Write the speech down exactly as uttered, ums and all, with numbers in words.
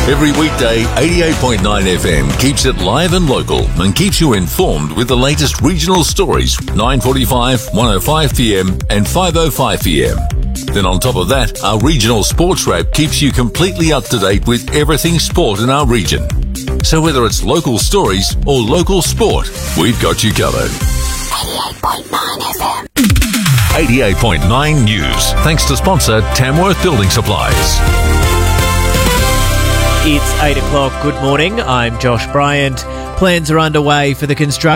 Every weekday, eighty-eight point nine F M keeps it live and local and keeps you informed with the latest regional stories, nine forty-five, one oh five p m and five oh five p m. Then on top of that, our regional sports wrap keeps you completely up to date with everything sport in our region. So whether it's local stories or local sport, we've got you covered. eighty-eight point nine F M. eighty-eight point nine News, thanks to sponsor Tamworth Building Supplies. It's eight o'clock. Good morning. I'm Josh Bryant. Plans are underway for the construction